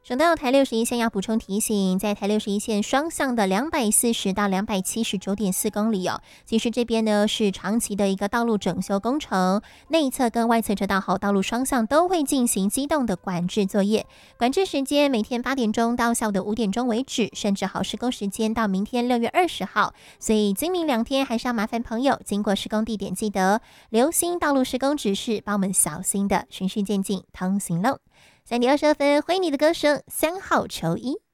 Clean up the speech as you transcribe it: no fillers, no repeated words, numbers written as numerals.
省道台61线要补充提醒，在台61线双向的240到279.4公里哦，其实这边呢是长期的一个道路整修工程，内侧跟外侧车道道路双向都会进行机动的管制作业，管制时间每天8点钟到下午的5点钟为止，甚至施工时间到明天6月20号，所以今明2天还是要麻烦朋友经过施工地点记得留心道路施工指示，帮我们小心的循序渐进通行喽。3点22分，回你的歌声，3号球衣。